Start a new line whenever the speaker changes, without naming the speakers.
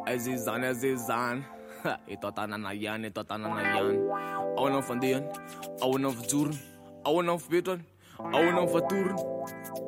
Azizan. Itotana na yan. Awan ng vandiyan. Awan ng vjoeren. Awan ng verbeteren. Awan ng vatoeren.